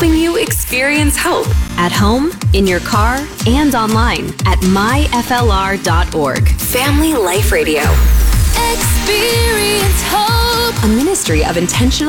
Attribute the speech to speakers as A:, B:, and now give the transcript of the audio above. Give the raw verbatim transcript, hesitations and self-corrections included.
A: helping you experience hope at home, in your car, and online at my f l r dot org. Family Life Radio. Experience hope. A ministry of intentional